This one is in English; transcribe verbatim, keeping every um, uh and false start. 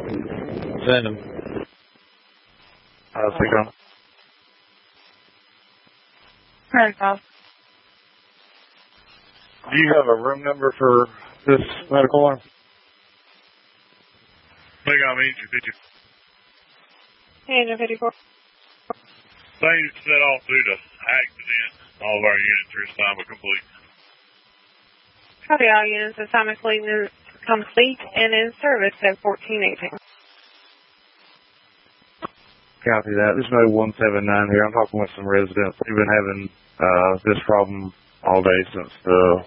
Send him. How's it going? Right, Bob. Do you have a room number for this medical alarm? They got me injured, did you? Angel fifty-four. Things set off due to accident. All of our units are assignment complete. Copy, all units. Assignment complete and in service at fourteen eighteen. Copy that. This is Mode one seven nine here. I'm talking with some residents. We've been having uh, this problem all day since the